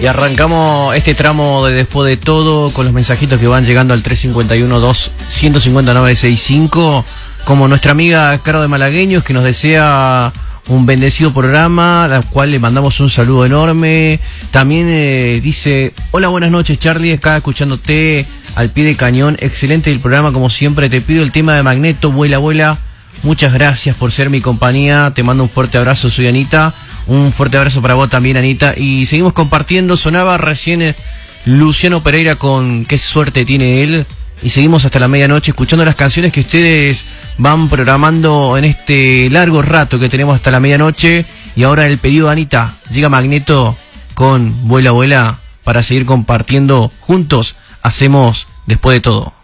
Y arrancamos este tramo de Después de Todo con los mensajitos que van llegando al 351-2-159-65, como nuestra amiga Caro de Malagueños, que nos desea un bendecido programa, al cual le mandamos un saludo enorme. También dice: hola, buenas noches, Charlie, acá escuchándote al pie de cañón, excelente el programa como siempre, te pido el tema de Magneto, Vuela, Vuela. Muchas gracias por ser mi compañía, te mando un fuerte abrazo, soy Anita. Un fuerte abrazo para vos también, Anita. Y seguimos compartiendo. Sonaba recién Luciano Pereira con Qué suerte tiene él. Y seguimos hasta la medianoche escuchando las canciones que ustedes van programando en este largo rato que tenemos hasta la medianoche. Y ahora el pedido de Anita. Llega Magneto con Vuela, Vuela, para seguir compartiendo juntos. Hacemos Después de Todo.